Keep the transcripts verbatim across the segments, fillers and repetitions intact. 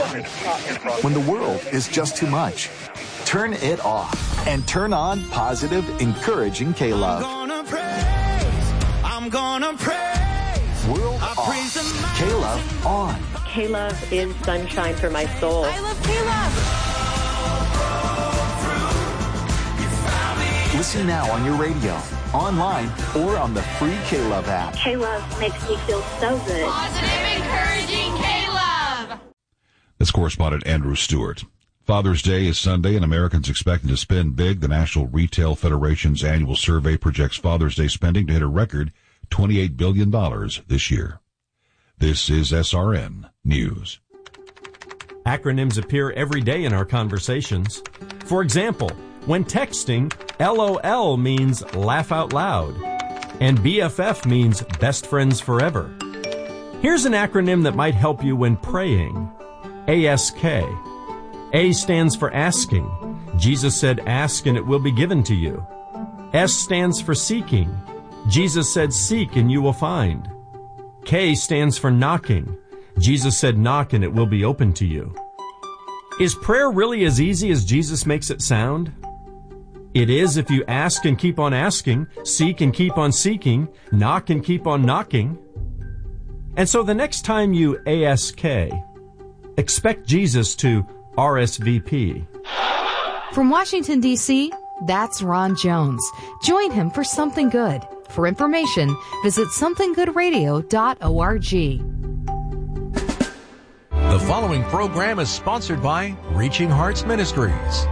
When the world is just too much, turn it off and turn on positive, encouraging K-Love. I'm gonna praise, I'm gonna praise. World I off, K-Love on. K-Love is sunshine for my soul. I love K-Love. Listen now on your radio, online, or on the free K-Love app. K-Love makes me feel so good. Positive, encouraging K-Love. That's correspondent Andrew Stewart. Father's Day is Sunday, and Americans expecting to spend big. The National Retail Federation's annual survey projects Father's Day spending to hit a record twenty-eight billion dollars this year. This is S R N News. Acronyms appear every day in our conversations. For example, when texting, L O L means laugh out loud, and B F F means best friends forever. Here's an acronym that might help you when praying. A S K. A stands for asking. Jesus said, ask and it will be given to you. S stands for seeking. Jesus said, seek and you will find. K stands for knocking. Jesus said, knock and it will be open to you. Is prayer really as easy as Jesus makes it sound? It is if you ask and keep on asking, seek and keep on seeking, knock and keep on knocking. And so the next time you A S K, expect Jesus to R S V P. From Washington, D C, that's Ron Jones. Join him for Something Good. For information, visit something good radio dot org. The following program is sponsored by Reaching Hearts Ministries.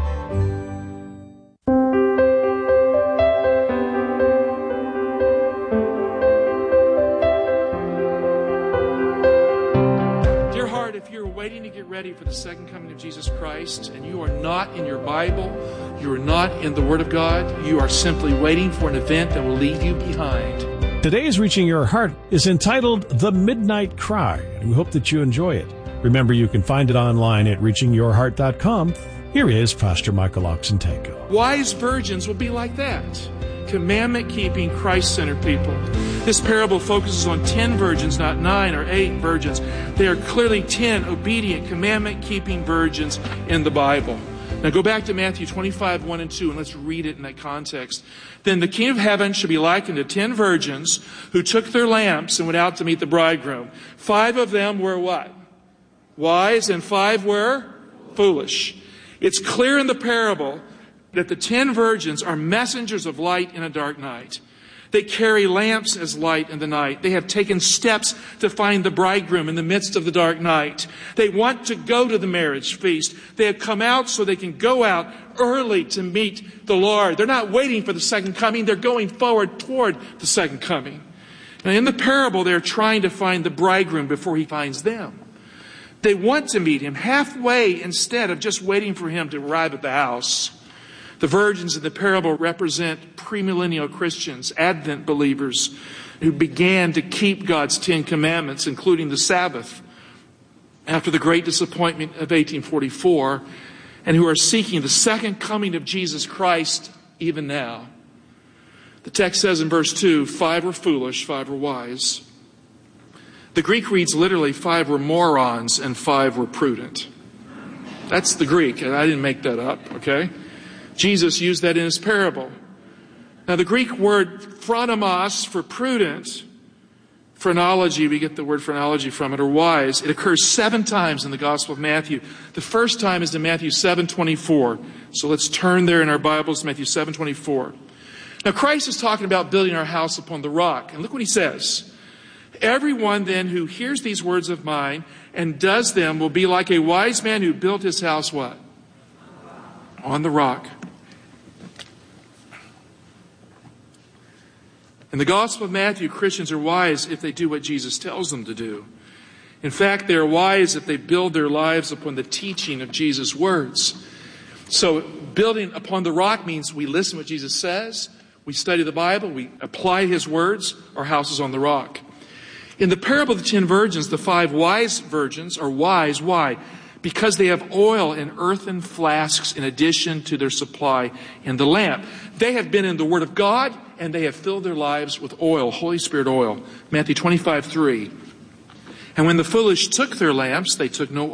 Waiting to get ready for the second coming of Jesus Christ, and you are not in your Bible, you are not in the Word of God, you are simply waiting for an event that will leave you behind. Today's Reaching Your Heart is entitled The Midnight Cry, and we hope that you enjoy it. Remember, you can find it online at reaching your heart dot com. Here is Pastor Michael Oxentenko. Wise virgins will be like that. Commandment-keeping, Christ-centered people. This parable focuses on ten virgins, not nine or eight virgins. They are clearly ten obedient, commandment-keeping virgins in the Bible. Now go back to Matthew twenty-five, one and two, and let's read it in that context. Then the kingdom of heaven should be likened to ten virgins who took their lamps and went out to meet the bridegroom. Five of them were what? Wise, and five were foolish. It's clear in the parable that the ten virgins are messengers of light in a dark night. They carry lamps as light in the night. They have taken steps to find the bridegroom in the midst of the dark night. They want to go to the marriage feast. They have come out so they can go out early to meet the Lord. They're not waiting for the second coming. They're going forward toward the second coming. Now, in the parable, they're trying to find the bridegroom before he finds them. They want to meet him halfway instead of just waiting for him to arrive at the house. The virgins in the parable represent premillennial Christians, Advent believers, who began to keep God's Ten Commandments, including the Sabbath, after the great disappointment of eighteen forty-four, and who are seeking the second coming of Jesus Christ even now. The text says in verse two, five were foolish, five were wise. The Greek reads literally, five were morons and five were prudent. That's the Greek, and I didn't make that up, okay? Jesus used that in his parable. Now, the Greek word phronomos for prudent, phrenology, we get the word phrenology from it, or wise. It occurs seven times in the Gospel of Matthew. The first time is in Matthew seven twenty-four. So let's turn there in our Bibles, Matthew seven twenty-four. Now, Christ is talking about building our house upon the rock. And look what he says. Everyone then who hears these words of mine and does them will be like a wise man who built his house what? On the rock. In the Gospel of Matthew, Christians are wise if they do what Jesus tells them to do. In fact, they are wise if they build their lives upon the teaching of Jesus' words. So building upon the rock means we listen to what Jesus says, we study the Bible, we apply his words, our house is on the rock. In the parable of the ten virgins, the five wise virgins are wise. Why? Because they have oil in earthen flasks in addition to their supply in the lamp. They have been in the Word of God, and they have filled their lives with oil, Holy Spirit oil. Matthew twenty-five, three. And when the foolish took their lamps, they took no